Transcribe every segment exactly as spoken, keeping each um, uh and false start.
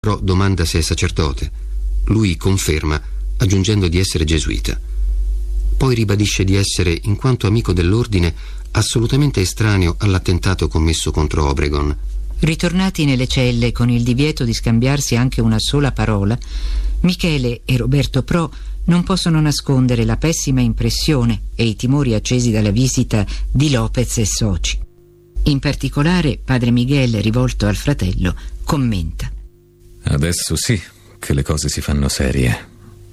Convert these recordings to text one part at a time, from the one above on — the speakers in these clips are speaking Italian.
Pro domanda se è sacerdote. Lui conferma, aggiungendo di essere gesuita. Poi ribadisce di essere, in quanto amico dell'ordine, assolutamente estraneo all'attentato commesso contro Obregon. Ritornati nelle celle con il divieto di scambiarsi anche una sola parola, Michele e Roberto Pro non possono nascondere la pessima impressione e i timori accesi dalla visita di Lopez e soci. In particolare, padre Miguel, rivolto al fratello, commenta: Adesso sì che le cose si fanno serie.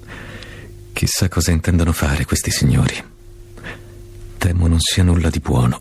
Chissà cosa intendono fare questi signori. Temo non sia nulla di buono.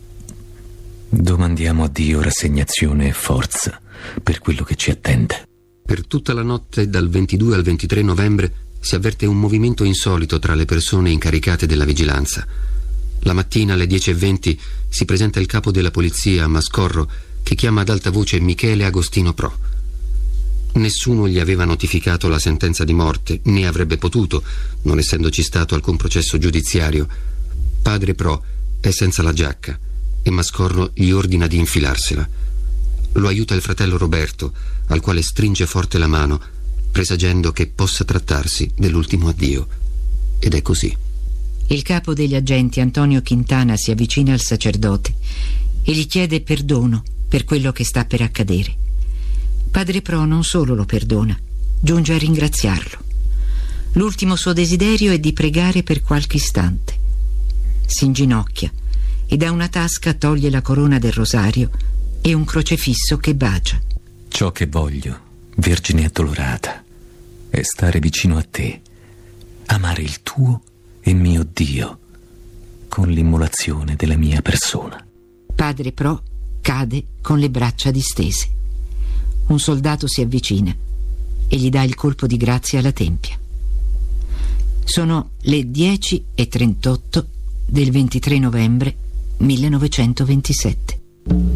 Domandiamo a Dio rassegnazione e forza per quello che ci attende. Per tutta la notte, dal ventidue al ventitré novembre, si avverte un movimento insolito tra le persone incaricate della vigilanza. La mattina alle dieci e venti si presenta il capo della polizia, Mascorro, che chiama ad alta voce Michele Agostino Pro. Nessuno gli aveva notificato la sentenza di morte, né avrebbe potuto, non essendoci stato alcun processo giudiziario. Padre Pro è senza la giacca e Mascorro gli ordina di infilarsela. Lo aiuta il fratello Roberto, al quale stringe forte la mano, presagendo che possa trattarsi dell'ultimo addio. Ed è così. Il capo degli agenti, Antonio Quintana, si avvicina al sacerdote e gli chiede perdono per quello che sta per accadere. Padre Pro non solo lo perdona, giunge a ringraziarlo. L'ultimo suo desiderio è di pregare per qualche istante. Si inginocchia e da una tasca toglie la corona del rosario e un crocefisso che bacia. Ciò che voglio, Vergine addolorata, è stare vicino a te, amare il tuo e mio Dio con l'immolazione della mia persona. Padre Pro cade con le braccia distese. Un soldato si avvicina e gli dà il colpo di grazia alla tempia. Sono le dieci e trentotto del ventitré novembre millenovecentoventisette.